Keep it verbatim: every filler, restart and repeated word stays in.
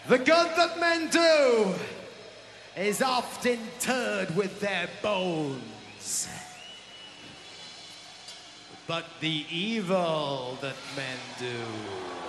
The good that men do is often interred with their bones. But the evil that men do